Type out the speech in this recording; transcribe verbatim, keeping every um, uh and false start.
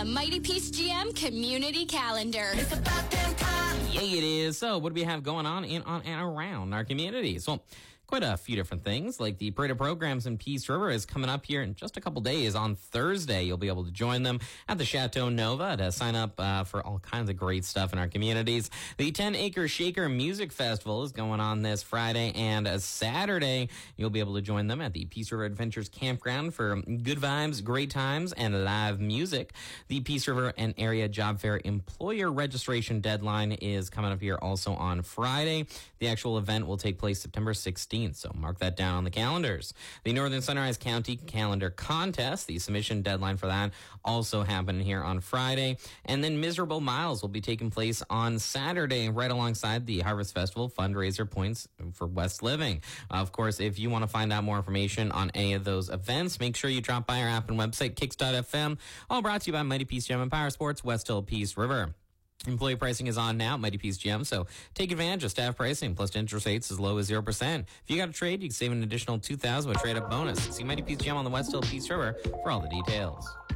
the Mighty Peace G M Community Calendar. It's about damn time. Yeah, it is. So what do we have going on in, on, and around our communities? Well, quite a few different things, like the Parade of Programs in Peace River is coming up here in just a couple days. On Thursday, you'll be able to join them at the Chateau Nova to sign up uh, for all kinds of great stuff in our communities. The ten acre Shaker Music Festival is going on this Friday and uh, Saturday. You'll be able to join them at the Peace River Adventures Campground for good vibes, great times, and live music. The Peace River and Area Job Fair employer registration deadline is coming up here also on Friday. The actual event will take place September sixteenth. So mark that down on the calendars. The Northern Sunrise County Calendar Contest, the submission deadline for that, also happening here on Friday. And then Miserable Miles will be taking place on Saturday, right alongside the Harvest Festival fundraiser points for West Living. Uh, of course, if you want to find out more information on any of those events, make sure you drop by our app and website, kicks dot f m. All brought to you by Mighty Peace Gem and Power Sports, West Hill, Peace River. Employee pricing is on now, Mighty Peace G M, so take advantage of staff pricing plus interest rates as low as zero percent. If you got a trade, you can save an additional two thousand dollars with trade-up bonus. See Mighty Peace G M on the West Hill Peace River for all the details.